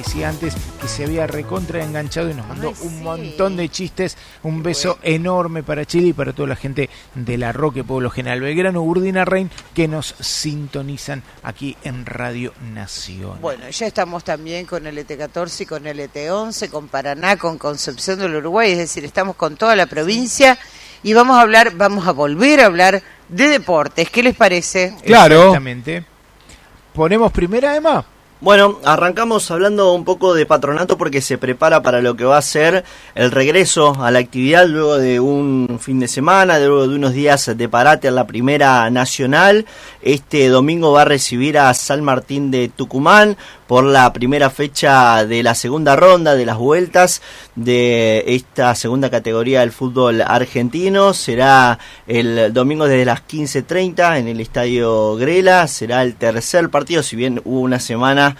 decía antes que se había recontra enganchado y nos mandó un montón de chistes. Un beso enorme para Chile y para toda la gente de La Roque, Pueblo General Belgrano, Urdina Rein, que nos sintonizan aquí en Radio Nación. Bueno, ya estamos también con el ET14 y con el ET11, con Paraná, con Concepción del Uruguay, es decir, estamos con toda la provincia y vamos a volver a hablar de deportes. ¿Qué les parece? Claro. Exactamente. ¿Ponemos primera, Emma? Bueno, arrancamos hablando un poco de Patronato porque se prepara para lo que va a ser el regreso a la actividad luego de un fin de semana, luego de unos días de parate en la Primera Nacional. Este domingo va a recibir a San Martín de Tucumán por la primera fecha de la segunda ronda de las vueltas de esta segunda categoría del fútbol argentino. Será el domingo desde las 15:30 en el Estadio Grela. Será el tercer partido, si bien hubo una semana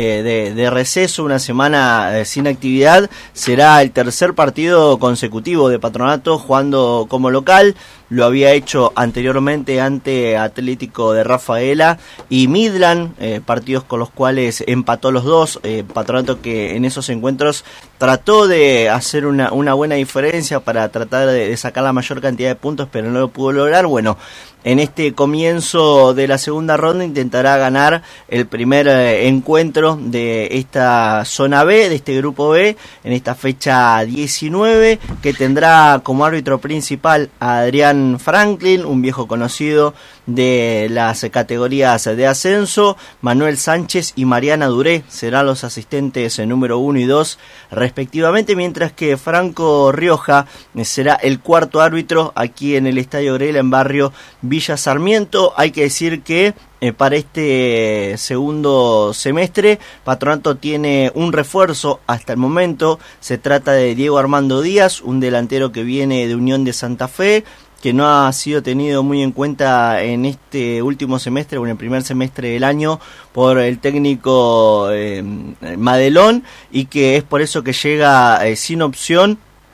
de receso, una semana sin actividad, será el tercer partido consecutivo de Patronato jugando como local. Lo había hecho anteriormente ante Atlético de Rafaela y Midland, partidos con los cuales empató los dos. Patronato que en esos encuentros trató de hacer una buena diferencia para tratar de sacar la mayor cantidad de puntos, pero no lo pudo lograr. Bueno, en este comienzo de la segunda ronda intentará ganar el primer encuentro de esta zona B, de este grupo B, en esta fecha 19, que tendrá como árbitro principal a Adrián Franklin, un viejo conocido de las categorías de ascenso. Manuel Sánchez y Mariana Duré serán los asistentes número 1 y 2 respectivamente, mientras que Franco Rioja será el cuarto árbitro aquí en el Estadio Grela en barrio Villa Sarmiento. Hay que decir que para este segundo semestre Patronato tiene un refuerzo hasta el momento. Se trata de Diego Armando Díaz, un delantero que viene de Unión de Santa Fe, que no ha sido tenido muy en cuenta en este último semestre o en el primer semestre del año por el técnico Madelón, y que es por eso que llega sin opción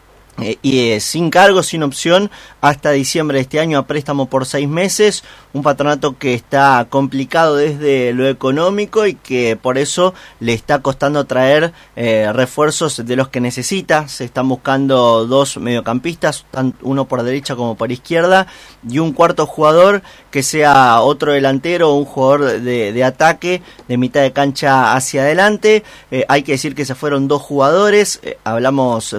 y sin cargo, sin opción, hasta diciembre de este año a préstamo por 6 meses. Un Patronato que está complicado desde lo económico y que por eso le está costando traer refuerzos de los que necesita. Se están buscando 2 mediocampistas, uno por derecha como por izquierda, y un cuarto jugador que sea otro delantero, un jugador de ataque, de mitad de cancha hacia adelante. Hay que decir que se fueron 2 jugadores, hablamos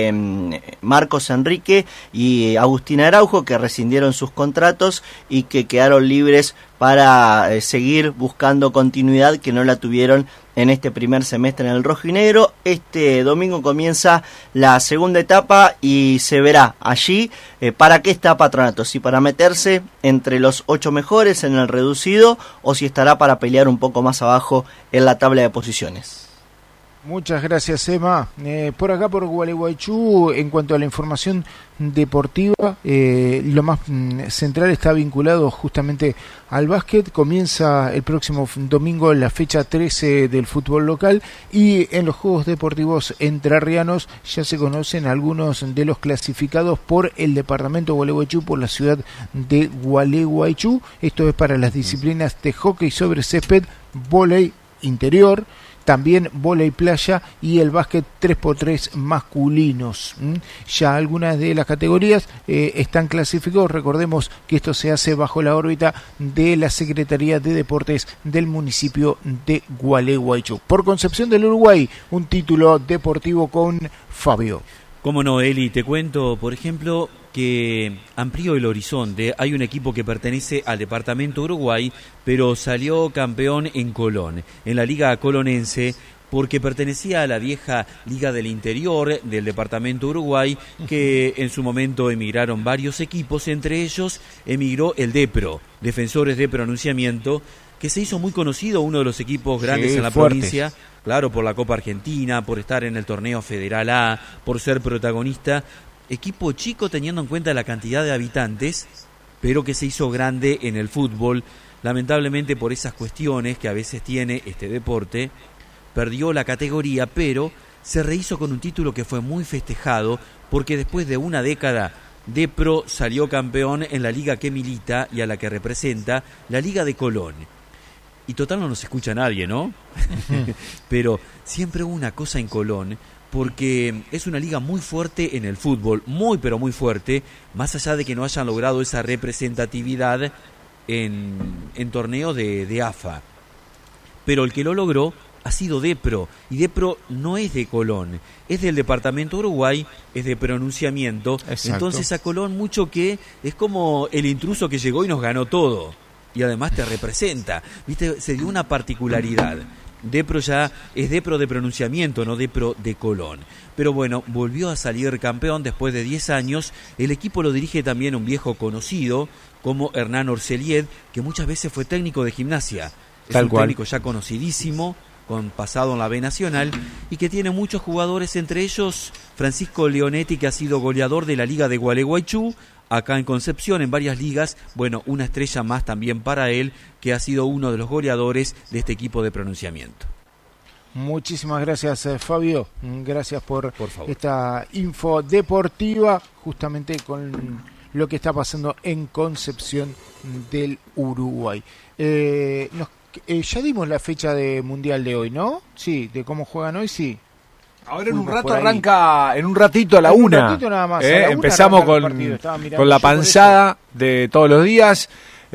de Marcos Enrique y Agustín Araujo, que rescindieron sus contratos y que quedaron libres para seguir buscando continuidad, que no la tuvieron en este primer semestre en el rojo y negro. Este domingo comienza la segunda etapa y se verá allí para qué está Patronato, si para meterse entre los 8 mejores en el reducido o si estará para pelear un poco más abajo en la tabla de posiciones. Muchas gracias, Emma. Por acá, por Gualeguaychú, en cuanto a la información deportiva, lo más central está vinculado justamente al básquet. Comienza el próximo domingo la fecha 13 del fútbol local, y en los Juegos Deportivos Entrerrianos ya se conocen algunos de los clasificados por el departamento de Gualeguaychú, por la ciudad de Gualeguaychú. Esto es para las disciplinas de hockey sobre césped, vóley interior, también vóley playa y el básquet 3x3 masculinos. Ya algunas de las categorías están clasificados. Recordemos que esto se hace bajo la órbita de la Secretaría de Deportes del municipio de Gualeguaychú. Por Concepción del Uruguay, un título deportivo con Fabio. Cómo no, Eli, te cuento, por ejemplo, que amplió el horizonte. Hay un equipo que pertenece al departamento Uruguay, pero salió campeón en Colón, en la Liga Colonense, porque pertenecía a la vieja Liga del Interior del departamento Uruguay, que en su momento emigraron varios equipos, entre ellos emigró el DEPRO, Defensores de Pronunciamiento, que se hizo muy conocido, uno de los equipos grandes en la provincia, claro, por la Copa Argentina, por estar en el torneo Federal A, por ser protagonista. Equipo chico teniendo en cuenta la cantidad de habitantes, pero que se hizo grande en el fútbol. Lamentablemente, por esas cuestiones que a veces tiene este deporte, perdió la categoría, pero se rehizo con un título que fue muy festejado, porque después de una década, DEPRO salió campeón en la liga que milita y a la que representa, la Liga de Colón. y total no nos escucha nadie, ¿no? Pero siempre hubo una cosa en Colón, porque es una liga muy fuerte en el fútbol, muy pero muy fuerte, más allá de que no hayan logrado esa representatividad en torneos de AFA. Pero el que lo logró ha sido Depro, y Depro no es de Colón, es del departamento Uruguay, es de pronunciamiento. Exacto. Entonces a Colón mucho que es como el intruso que llegó y nos ganó todo, y además te representa, ¿viste? Se dio una particularidad. Depro ya es Depro de pronunciamiento, no Depro de Colón. Pero bueno, volvió a salir campeón después de 10 años. El equipo lo dirige también un viejo conocido como Hernán Orceliet, que muchas veces fue técnico de Gimnasia. Es un técnico ya conocidísimo, con pasado en la B Nacional, y que tiene muchos jugadores, entre ellos Francisco Leonetti, que ha sido goleador de la Liga de Gualeguaychú, acá en Concepción, en varias ligas. Bueno, una estrella más también para él, que ha sido uno de los goleadores de este equipo de pronunciamiento. Muchísimas gracias, Fabio. Gracias por esta info deportiva, justamente con lo que está pasando en Concepción del Uruguay. Ya dimos la fecha de mundial de hoy, ¿no? Sí, de cómo juegan hoy, sí. Ahora en un rato arranca, en un ratito a la una. Un ratito nada más. Empezamos con la panzada de todos los días,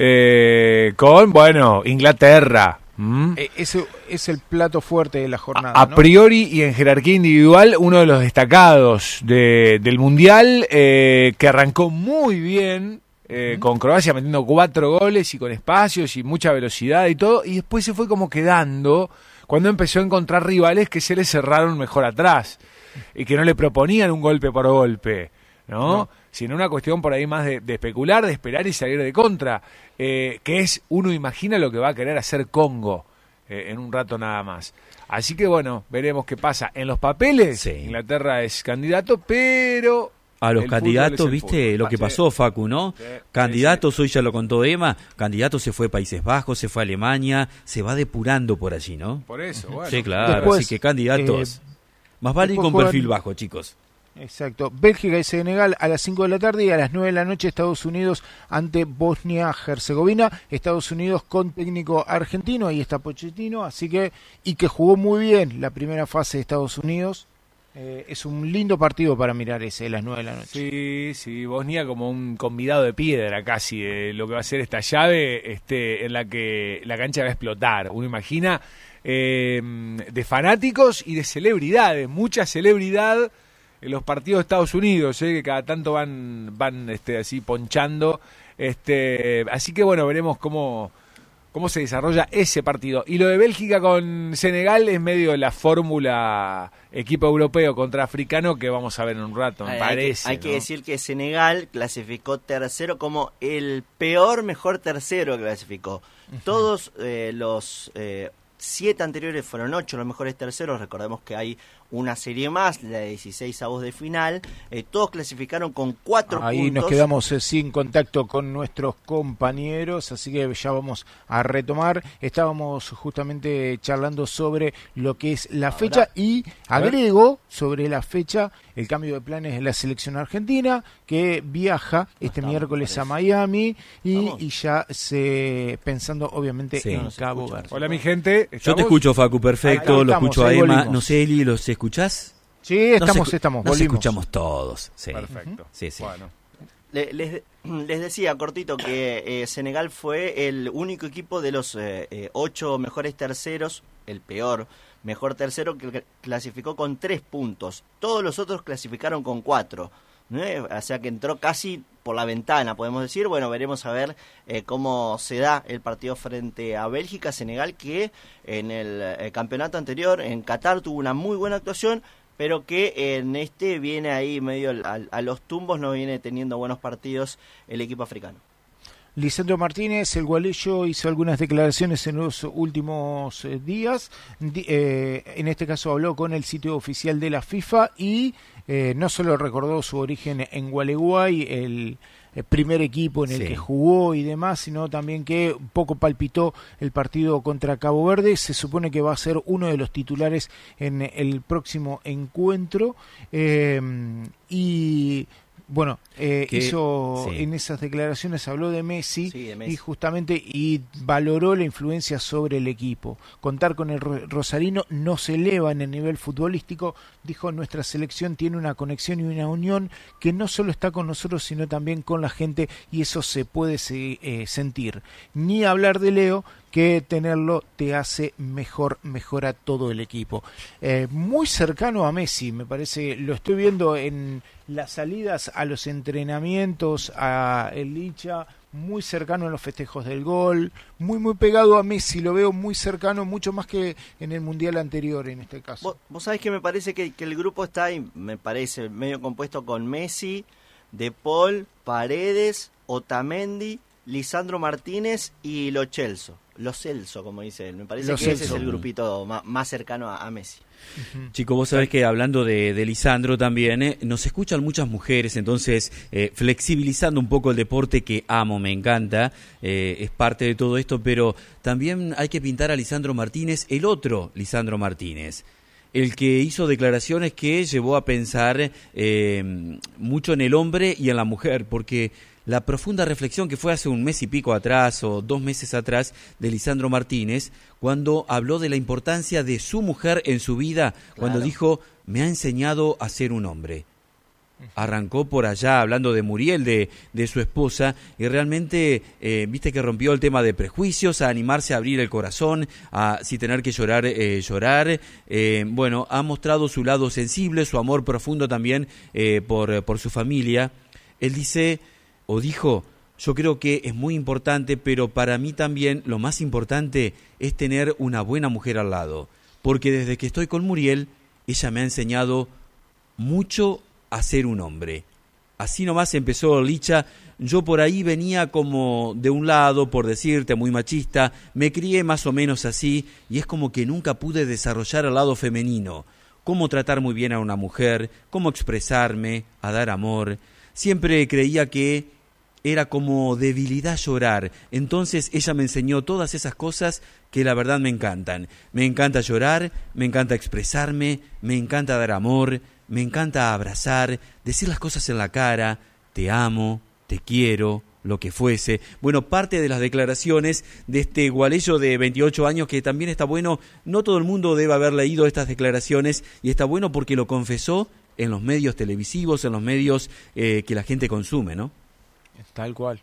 con, bueno, Inglaterra. Ese es el plato fuerte de la jornada, a priori y en jerarquía individual, uno de los destacados del mundial, que arrancó muy bien. Con Croacia metiendo 4 goles y con espacios y mucha velocidad y todo, y después se fue como quedando cuando empezó a encontrar rivales que se le cerraron mejor atrás y que no le proponían un golpe por golpe, ¿no? Sino una cuestión por ahí más de especular, de esperar y salir de contra, que es, uno imagina lo que va a querer hacer Congo en un rato nada más. Así que bueno, veremos qué pasa. En los papeles, sí, Inglaterra es candidato, pero... A los candidatos, ¿viste fútbol? Lo que pasó, Facu, ¿no? Sí, candidatos, hoy ya lo contó Emma, candidatos se fue a Países Bajos, se fue a Alemania, se va depurando por allí, ¿no? Por eso, bueno. Sí, claro, después, así que candidatos. Más vale ir con perfil bajo, chicos. Exacto. Bélgica y Senegal a las 5 de la tarde, y a las 9 de la noche Estados Unidos ante Bosnia-Herzegovina. Estados Unidos con técnico argentino, ahí está Pochettino, así que, y que jugó muy bien la primera fase de Estados Unidos. Es un lindo partido para mirar ese, a las 9 de la noche. Sí, Bosnia como un convidado de piedra casi, lo que va a ser esta llave, en la que la cancha va a explotar. Uno imagina de fanáticos y de celebridades, mucha celebridad en los partidos de Estados Unidos, que cada tanto van así ponchando. Así que bueno, veremos cómo se desarrolla ese partido. Y lo de Bélgica con Senegal es medio de la fórmula equipo europeo contra africano que vamos a ver en un rato, me parece. Hay que decir que Senegal clasificó tercero como el mejor tercero que clasificó. Todos los 7 anteriores fueron 8 los mejores terceros. Recordemos que hay una serie más, la de 16avos de final. Todos clasificaron con 4 puntos. Ahí nos quedamos sin contacto con nuestros compañeros, así que ya vamos a retomar. Estábamos justamente charlando sobre lo que es la fecha, y agrego sobre la fecha el cambio de planes de la selección argentina, que viaja este miércoles a Miami y ya pensando obviamente en Cabo Verde. Hola mi gente. ¿Estamos? Yo te escucho, Facu, perfecto, lo escucho a Emma. No sé, Eli, ¿los escuchás? Sí, estamos, nos escuchamos todos. Sí. Perfecto. Sí. Bueno. Les decía, cortito, que Senegal fue el único equipo de los 8 mejores terceros, el mejor tercero, que clasificó con 3 puntos. Todos los otros clasificaron con 4. O sea que entró casi por la ventana, podemos decir. Bueno, veremos a ver cómo se da el partido frente a Bélgica. Senegal, que en el campeonato anterior en Qatar tuvo una muy buena actuación, pero que en viene ahí medio a los tumbos, no viene teniendo buenos partidos el equipo africano. Lisandro Martínez, el gualeyo, hizo algunas declaraciones en los últimos días. En este caso habló con el sitio oficial de la FIFA y no solo recordó su origen en Gualeguay, el primer equipo en el que jugó y demás, sino también que un poco palpitó el partido contra Cabo Verde. Se supone que va a ser uno de los titulares en el próximo encuentro, y Bueno, hizo sí. en esas declaraciones habló de Messi, Sí, de Messi. y justamente valoró la influencia sobre el equipo. Contar con el rosarino no se eleva en el nivel futbolístico, dijo, nuestra selección tiene una conexión y una unión que no solo está con nosotros sino también con la gente, y eso se puede sentir. Ni hablar de Leo, que tenerlo te hace mejora todo el equipo. Muy cercano a Messi, me parece, lo estoy viendo en las salidas a los entrenamientos, a el Licha, muy cercano en los festejos del gol, muy pegado a Messi, lo veo muy cercano, mucho más que en el Mundial anterior en este caso. Vos sabés que me parece que el grupo está, me parece, medio compuesto con Messi, De Paul, Paredes, Otamendi, Lisandro Martínez y Lo Celso, como dice él. Me parece Lo que ese Celso. es el grupito más cercano a Messi. Chico, vos sabés que hablando de Lisandro también, nos escuchan muchas mujeres, entonces flexibilizando un poco el deporte que amo, me encanta, es parte de todo esto, pero también hay que pintar a Lisandro Martínez, el otro Lisandro Martínez, el que hizo declaraciones que llevó a pensar mucho en el hombre y en la mujer, porque la profunda reflexión que fue hace un mes y pico atrás o 2 meses atrás de Lisandro Martínez, cuando habló de la importancia de su mujer en su vida, cuando dijo, me ha enseñado a ser un hombre. Arrancó por allá hablando de Muriel, de su esposa, y realmente, viste que rompió el tema de prejuicios, a animarse a abrir el corazón, a si tener que llorar, llorar. Bueno, ha mostrado su lado sensible, su amor profundo también por su familia. Él dice, o dijo, yo creo que es muy importante, pero para mí también lo más importante es tener una buena mujer al lado, porque desde que estoy con Muriel, ella me ha enseñado mucho a ser un hombre. Así nomás empezó Licha. Yo por ahí venía como de un lado, por decirte, muy machista, me crié más o menos así, y es como que nunca pude desarrollar el lado femenino, cómo tratar muy bien a una mujer, cómo expresarme, a dar amor. Siempre creía que era como debilidad llorar. Entonces ella me enseñó todas esas cosas que la verdad me encantan. Me encanta llorar, me encanta expresarme, me encanta dar amor, me encanta abrazar, decir las cosas en la cara, te amo, te quiero, lo que fuese. Bueno, parte de las declaraciones de este gualeyo de 28 años que también está bueno, no todo el mundo debe haber leído estas declaraciones, y está bueno porque lo confesó en los medios televisivos, en los medios que la gente consume, ¿no? Tal cual.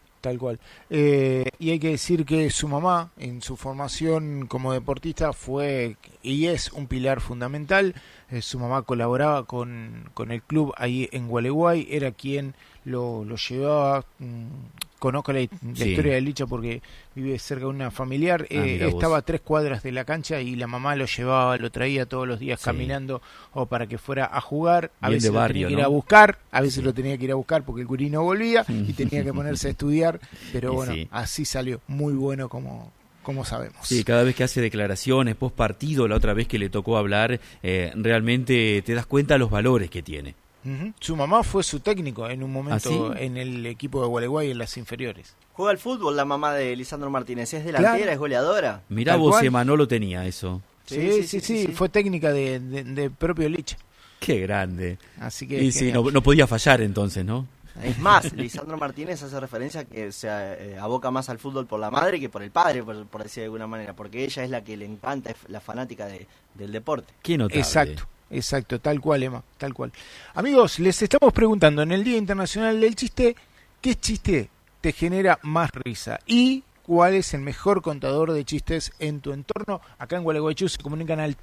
Y hay que decir que su mamá, en su formación como deportista, fue y es un pilar fundamental. Su mamá colaboraba con el club ahí en Gualeguay, era quien lo llevaba. Conozco la historia de Licha porque vive cerca de una familiar. Estaba a 3 cuadras de la cancha y la mamá lo llevaba, lo traía todos los días caminando, o para que fuera a jugar. A veces lo tenía que ir a buscar, a veces lo tenía que ir a buscar porque el gurí no volvía y tenía que ponerse a estudiar. Pero bueno, así salió. Muy bueno como sabemos. Sí, cada vez que hace declaraciones, post partido, la otra vez que le tocó hablar, realmente te das cuenta de los valores que tiene. Su mamá fue su técnico en un momento. ¿Ah, sí? En el equipo de Gualeguay en las inferiores. Juega al fútbol la mamá de Lisandro Martínez, es delantera, es goleadora. Mirá vos, Manolo tenía eso. Sí, fue técnica de propio Licha. Qué grande. Así que y sí, no podía fallar entonces, ¿no? Es más, Lisandro Martínez hace referencia a que se aboca más al fútbol por la madre que por el padre, por decir de alguna manera, porque ella es la que le encanta, es la fanática del deporte. Qué notable. Exacto, tal cual, Emma, tal cual. Amigos, les estamos preguntando en el Día Internacional del Chiste, ¿qué chiste te genera más risa? Y ¿cuál es el mejor contador de chistes en tu entorno? Acá en Gualeguaychú se comunican al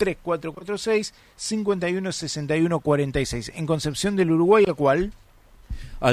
3446-516146. En Concepción del Uruguay, ¿a cuál? Al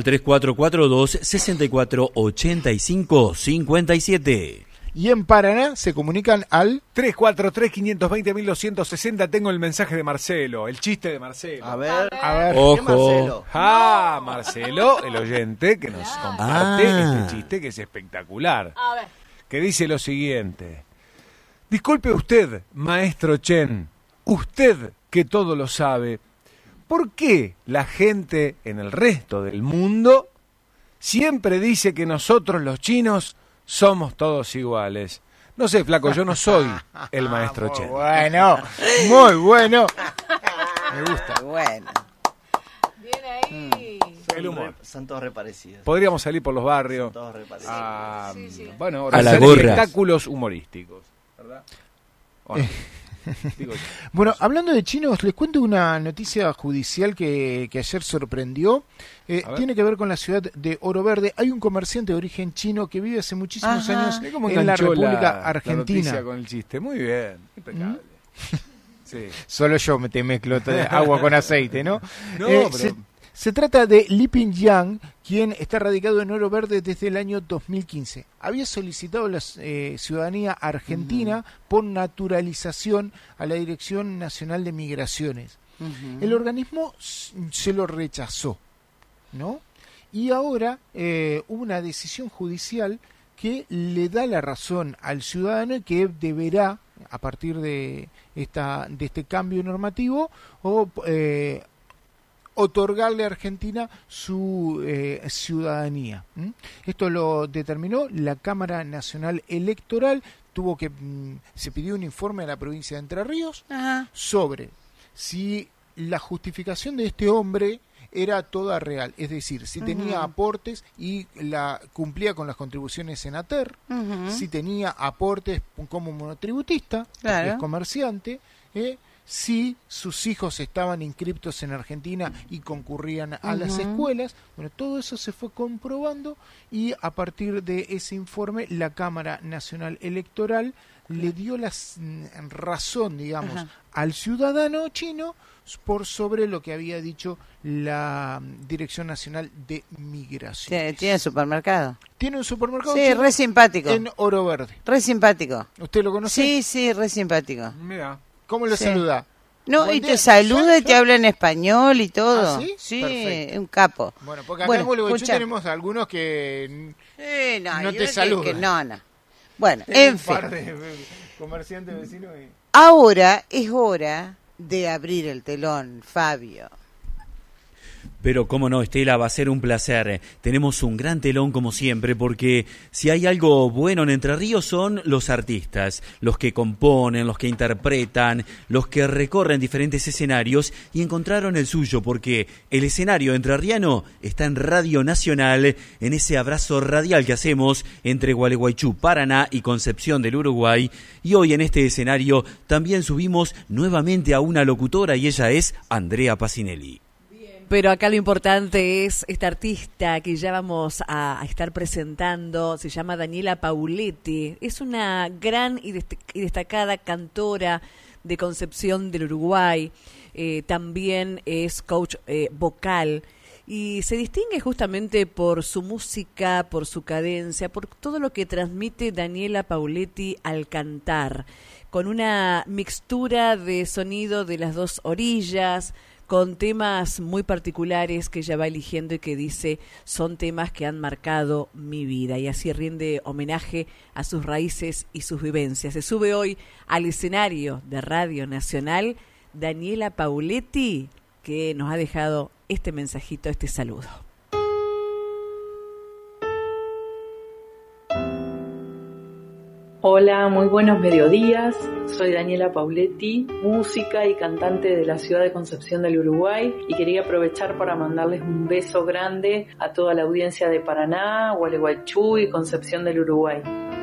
3442-6485-57. Y en Paraná se comunican al 343-520-1260. Tengo el mensaje de Marcelo, el chiste de Marcelo. A ver. Ojo. ¿Qué Marcelo? Marcelo, el oyente que nos comparte este chiste que es espectacular. A ver. Que dice lo siguiente: disculpe usted, maestro Chen, usted que todo lo sabe, ¿por qué la gente en el resto del mundo siempre dice que nosotros los chinos somos todos iguales? No sé, flaco, yo no soy el maestro Chen. Bueno, muy bueno. Me gusta. Bueno. Bien ahí. El humor. Son todos reparecidos. Podríamos salir por los barrios. Son todos reparecidos. Bueno, a la realizar gorra. espectáculos humorísticos, ¿verdad? Bueno, digo yo. Bueno, hablando de chinos, les cuento una noticia judicial que ayer sorprendió. Tiene que ver con la ciudad de Oro Verde. Hay un comerciante de origen chino que vive hace muchísimos años Mirá cómo en la enganchó República la Argentina. noticia con el chiste. Muy bien, impecable. Sí. Solo yo te mezclo agua con aceite, ¿no? No, pero... Se trata de Li Pingyang, quien está radicado en Oro Verde desde el año 2015. Había solicitado la ciudadanía argentina por naturalización a la Dirección Nacional de Migraciones. El organismo se lo rechazó, ¿no? Y ahora hubo una decisión judicial que le da la razón al ciudadano y que deberá, a partir de este cambio normativo, otorgarle a Argentina su ciudadanía. Esto lo determinó la Cámara Nacional Electoral. Se pidió un informe a la provincia de Entre Ríos sobre si la justificación de este hombre era toda real, es decir, si tenía aportes y cumplía con las contribuciones en ATER, si tenía aportes como monotributista, Claro. es comerciante, si sus hijos estaban inscriptos en Argentina y concurrían a las escuelas. Bueno, todo eso se fue comprobando y a partir de ese informe la Cámara Nacional Electoral le dio la razón, digamos, al ciudadano chino por sobre lo que había dicho la Dirección Nacional de Migración. Tiene supermercado. ¿Tiene un supermercado? Sí, chino re simpático. en Oro Verde. Re simpático. ¿Usted lo conoce? Sí, re simpático. Mira. ¿Cómo lo Sí. saluda? No, Buen y día. te saluda y ¿Ya? te habla en español y todo. ¿Ah, sí? Sí, Perfecto. un capo. Bueno, porque acá Bueno, en Gualeguaychú escucha. tenemos algunos que No no yo te que- saludan. no. Bueno, tengo en un fin. par de comerciantes vecinos y... Ahora es hora de abrir el telón, Fabio. Pero cómo no, Estela, va a ser un placer. Tenemos un gran telón como siempre, porque si hay algo bueno en Entre Ríos son los artistas, los que componen, los que interpretan, los que recorren diferentes escenarios y encontraron el suyo, porque el escenario entrerriano está en Radio Nacional, en ese abrazo radial que hacemos entre Gualeguaychú, Paraná y Concepción del Uruguay. Y hoy en este escenario también subimos nuevamente a una locutora y ella es Andrea Pacinelli. Pero acá lo importante es esta artista que ya vamos a estar presentando, se llama Daniela Pauletti, es una gran y destacada cantora de Concepción del Uruguay, también es coach vocal y se distingue justamente por su música, por su cadencia, por todo lo que transmite Daniela Pauletti al cantar, con una mixtura de sonido de las dos orillas, con temas muy particulares que ella va eligiendo y que dice son temas que han marcado mi vida, y así rinde homenaje a sus raíces y sus vivencias. Se sube hoy al escenario de Radio Nacional Daniela Pauletti, que nos ha dejado este mensajito, este saludo. Hola, muy buenos mediodías. Soy Daniela Pauletti, música y cantante de la ciudad de Concepción del Uruguay, y quería aprovechar para mandarles un beso grande a toda la audiencia de Paraná, Gualeguaychú y Concepción del Uruguay.